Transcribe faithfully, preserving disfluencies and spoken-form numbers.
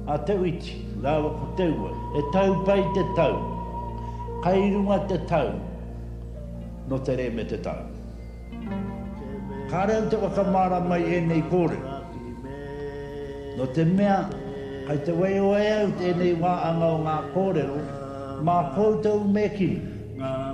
a te uiti, lawa ko te ua, e tau pai te tau, kairunga te tau, no te re me te tau. Ka reo te wakamara mai e nei kore, no te mea, kai te wei o e au te nei wā anga o ngā kōrero, mā koutou me kini.